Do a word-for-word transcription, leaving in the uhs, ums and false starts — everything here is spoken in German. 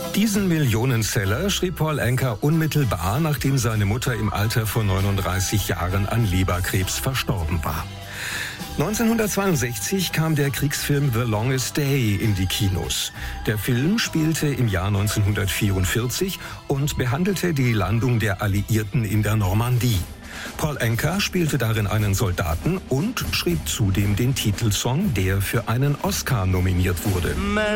Diesen Millionenseller schrieb Paul Anka unmittelbar, nachdem seine Mutter im Alter von neununddreißig Jahren an Leberkrebs verstorben war. neunzehnhundertzweiundsechzig kam der Kriegsfilm The Longest Day in die Kinos. Der Film spielte im Jahr neunzehnhundertvierundvierzig und behandelte die Landung der Alliierten in der Normandie. Paul Anka spielte darin einen Soldaten und schrieb zudem den Titelsong, der für einen Oscar nominiert wurde.